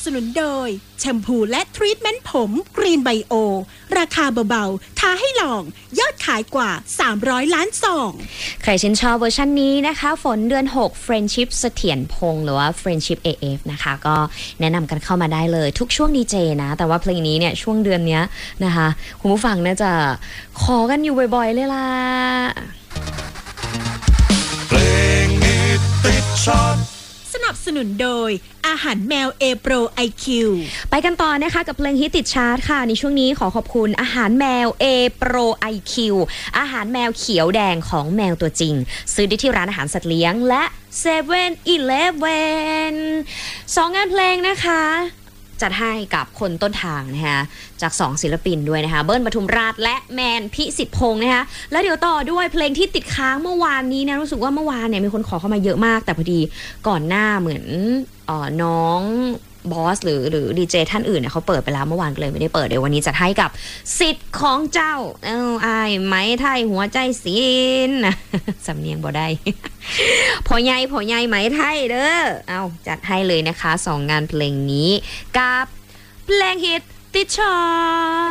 นุนโดยแชมพูและทรีทเมนต์ผมกรีนไบโอราคาเบาๆท้าให้ลองยอดขายกว่า300ล้านซองใครชื่นชอบเวอร์ชันนี้นะคะฝนเดือน6 Friendship เสถียรพงษ์หรือว่า Friendship AF นะคะก็แนะนำกันเข้ามาได้เลยทุกช่วงดีเจนะแต่ว่าเพลงนี้เนี่ยช่วงเดือนนี้นะคะคุณผู้ฟังน่าจะขอกันอยู่บ่อยๆเลยล่ะเพลงฮิตติดชาร์ตสนับสนุนโดยอาหารแมวเอโปร IQ ไปกันต่อนะคะกับเพลงฮิตติดชาร์ตค่ะในช่วงนี้ขอขอบคุณอาหารแมว A Pro IQ อาหารแมวเขียวแดงของแมวตัวจริงซื้อได้ที่ร้านอาหารสัตว์เลี้ยงและ7-Eleven 2 งานเพลงนะคะจัดให้กับคนต้นทางนะคะจาก2ศิลปินด้วยนะคะเบิ้ลปทุมราชและแมนพิสิทธิ์พงษ์นะคะแล้วเดี๋ยวต่อด้วยเพลงที่ติดค้างเมื่อวานนี้นะรู้สึกว่าเมื่อวานเนี่ยมีคนขอเข้ามาเยอะมากแต่พอดีก่อนหน้าเหมือนน้องบอสหรือดีเจท่านอื่นเนี่ยเขาเปิดไปแล้วเมื่อวานก็เลยไม่ได้เปิดเดี๋ยววันนี้จัดให้กับสิทธิ์ของเจ้าอายไหมไทยหัวใจศิลป์สำเนียงบ่ได้พอใหญ่ไหมไทยเด้อจัดให้เลยนะคะ2 งานเพลงนี้กับเพลงฮิตติดชาร์ต